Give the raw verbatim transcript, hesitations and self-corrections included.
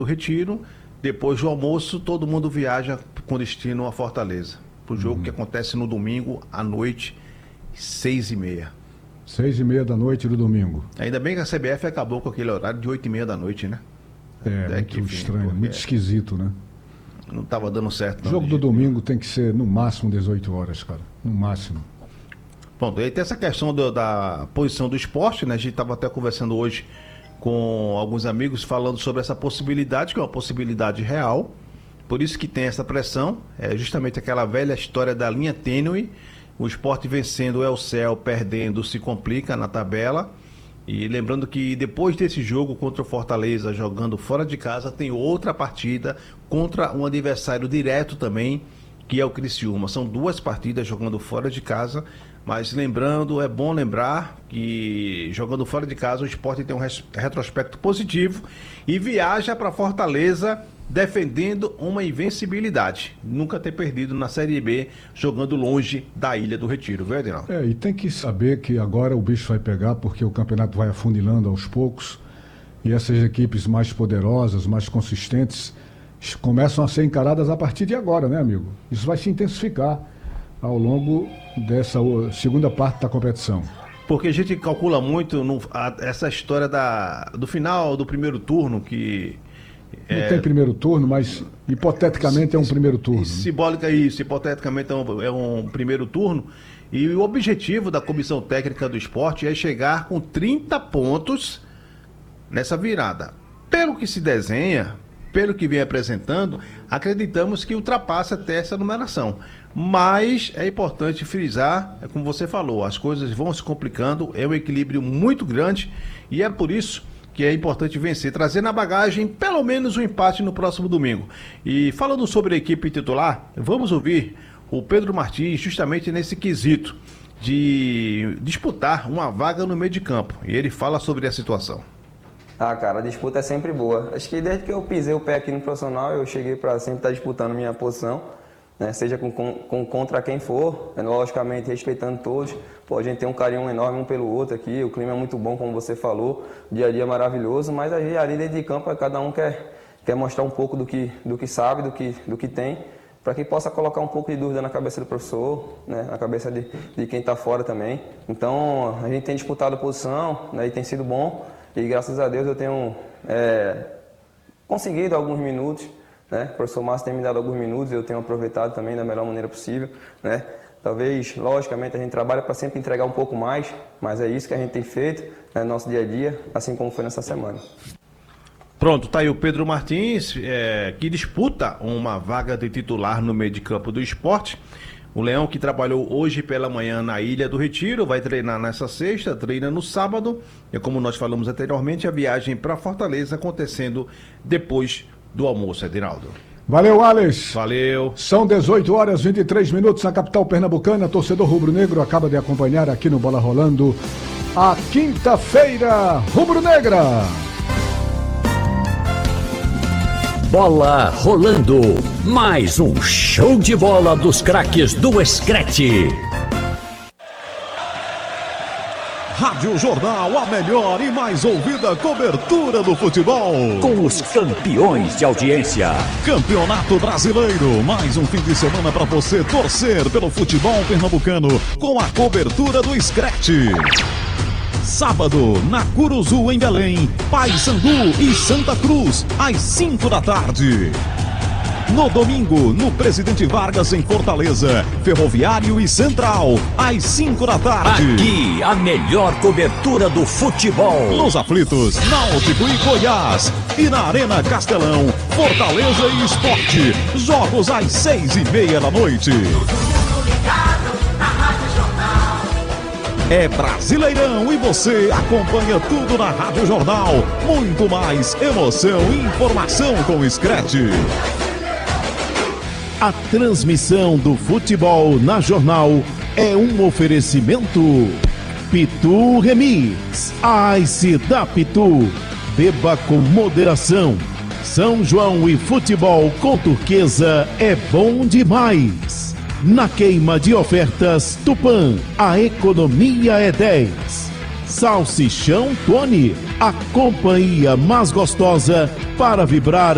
do Retiro. Depois do almoço, todo mundo viaja com destino a Fortaleza. Para o jogo uhum. que acontece no domingo à noite, seis e meia. Seis e meia da noite do domingo. Ainda bem que a C B F acabou com aquele horário de oito e meia da noite, né? É, é muito que, enfim, estranho, muito esquisito, né? Não estava dando certo. O jogo do domingo tem que ser no máximo dezoito horas, cara. No máximo. Bom, aí tem essa questão do, da posição do esporte, né? A gente estava até conversando hoje com alguns amigos falando sobre essa possibilidade, que é uma possibilidade real. Por isso que tem essa pressão. É justamente aquela velha história da linha tênue. O esporte vencendo é o céu, perdendo se complica na tabela. E lembrando que depois desse jogo contra o Fortaleza, jogando fora de casa, tem outra partida contra um adversário direto também, que é o Criciúma. São duas partidas jogando fora de casa, mas lembrando, é bom lembrar que jogando fora de casa o esporte tem um retrospecto positivo e viaja para Fortaleza defendendo uma invencibilidade. Nunca ter perdido na Série B jogando longe da Ilha do Retiro, viu, Edinaldo? É, e tem que saber que agora o bicho vai pegar porque o campeonato vai afunilando aos poucos e essas equipes mais poderosas, mais consistentes, começam a ser encaradas a partir de agora, né, amigo? Isso vai se intensificar ao longo dessa segunda parte da competição. Porque a gente calcula muito no, a, essa história da, do final do primeiro turno, que... Não é, tem primeiro turno, mas hipoteticamente é um primeiro turno. Simbólica isso, hipoteticamente é um, é um primeiro turno. E o objetivo da comissão técnica do esporte é chegar com trinta pontos nessa virada. Pelo que se desenha, pelo que vem apresentando, acreditamos que ultrapassa até essa numeração. Mas é importante frisar, é como você falou, as coisas vão se complicando, é um equilíbrio muito grande e é por isso que é importante vencer, trazer na bagagem pelo menos um empate no próximo domingo. E falando sobre a equipe titular, vamos ouvir o Pedro Martins justamente nesse quesito de disputar uma vaga no meio de campo. E ele fala sobre a situação. Ah, cara, a disputa é sempre boa. Acho que desde que eu pisei o pé aqui no profissional, eu cheguei para sempre estar disputando minha posição, né? Seja com, com, com contra quem for, né? Logicamente respeitando todos. Pô, a gente tem um carinho enorme um pelo outro aqui, o clima é muito bom, como você falou, o dia a dia é maravilhoso, mas ali, ali dentro de campo cada um quer, quer mostrar um pouco do que, do que sabe, do que, do que tem, para que possa colocar um pouco de dúvida na cabeça do professor, né? Na cabeça de, de quem está fora também. Então, a gente tem disputado a posição, né? E tem sido bom, e graças a Deus eu tenho é, conseguido alguns minutos, né? O professor Márcio tem me dado alguns minutos, eu tenho aproveitado também da melhor maneira possível, né? Talvez, logicamente, a gente trabalha para sempre entregar um pouco mais, mas é isso que a gente tem feito, né, no nosso dia a dia, assim como foi nessa semana. Pronto, tá aí o Pedro Martins, é, que disputa uma vaga de titular no meio de campo do esporte. O Leão, que trabalhou hoje pela manhã na Ilha do Retiro, vai treinar nessa sexta, treina no sábado. E como nós falamos anteriormente, a viagem para Fortaleza acontecendo depois do almoço, Edinaldo. Valeu, Alex. Valeu. São dezoito horas e vinte e três minutos na capital pernambucana. Torcedor rubro-negro acaba de acompanhar aqui no Bola Rolando a quinta-feira rubro-negra. Bola Rolando. Mais um show de bola dos craques do Screte. Rádio Jornal, a melhor e mais ouvida cobertura do futebol. Com os campeões de audiência. Campeonato Brasileiro, mais um fim de semana para você torcer pelo futebol pernambucano com a cobertura do Screte. Sábado, na Curuzu, em Belém, Paysandu e Santa Cruz, às cinco da tarde. No domingo, no Presidente Vargas, em Fortaleza, Ferroviário e Central, às cinco da tarde. Aqui, a melhor cobertura do futebol. Nos aflitos, Náutico e Goiás. E na Arena Castelão, Fortaleza e Sport. Jogos às seis e meia da noite. É Brasileirão e você acompanha tudo na Rádio Jornal. Muito mais emoção e informação com o Screte. A transmissão do futebol na Jornal é um oferecimento Pitu Remix, Ice da Pitu. Beba com moderação. São João e futebol com Turquesa é bom demais. Na queima de ofertas Tupã, a economia é dez. Salsichão Tony, a companhia mais gostosa para vibrar